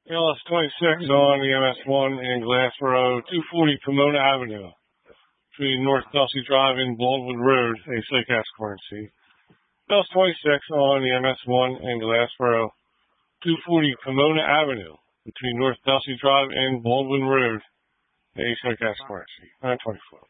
LS 26 on the MS1 in Glassboro, 240 Pomona Avenue, between North Dulcie Drive and Baldwin Road, a Slate currency. LS 26 on the MS1 in Glassboro, 240 Pomona Avenue, between North Dulcie Drive and Baldwin Road, a Slate currency. 924.